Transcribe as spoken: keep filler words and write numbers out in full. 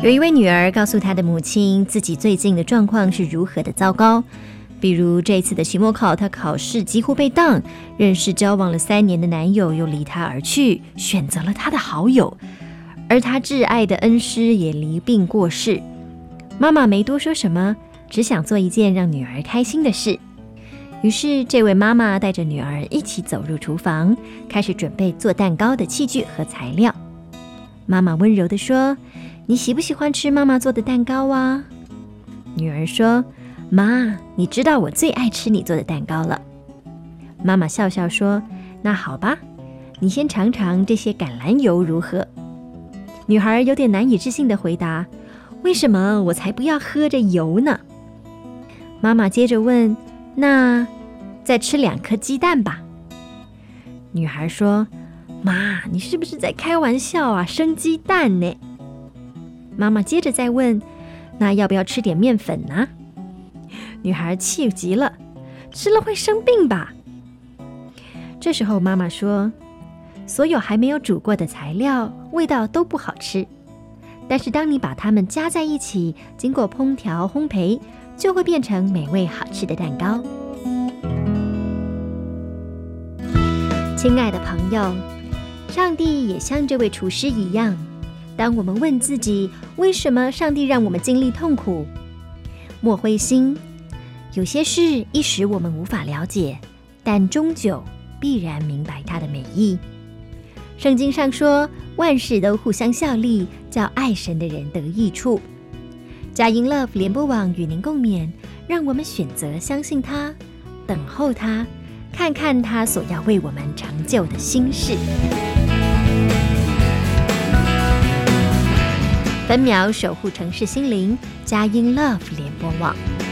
有一位女儿告诉她的母亲自己最近的状况是如何的糟糕，比如这一次的期末考，她考试几乎被当，认识交往了三年的男友又离她而去，选择了她的好友，而她挚爱的恩师也离病过世。妈妈没多说什么，只想做一件让女儿开心的事。于是这位妈妈带着女儿一起走入厨房，开始准备做蛋糕的器具和材料。妈妈温柔地说：你喜不喜欢吃妈妈做的蛋糕啊？女儿说：妈，你知道我最爱吃你做的蛋糕了。妈妈笑笑说：那好吧，你先尝尝这些橄榄油如何？女孩有点难以置信地回答：为什么我才不要喝着油呢？妈妈接着问：那再吃两颗鸡蛋吧。女孩说：妈，你是不是在开玩笑啊？生鸡蛋呢？妈妈接着再问：那要不要吃点面粉呢？女孩气急了：吃了会生病吧？这时候妈妈说：所有还没有煮过的材料味道都不好吃，但是当你把它们加在一起，经过烹调烘焙，就会变成美味好吃的蛋糕。亲爱的朋友，上帝也像这位厨师一样，当我们问自己为什么上帝让我们经历痛苦，莫灰心，有些事一时我们无法了解，但终究必然明白它的美意。圣经上说，万事都互相效力，叫爱神的人得益处。佳音 Love 联播网与您共勉，让我们选择相信他，等候他，看看他所要为我们成就的新事。分秒守护城市心灵，佳音 Love 联播网。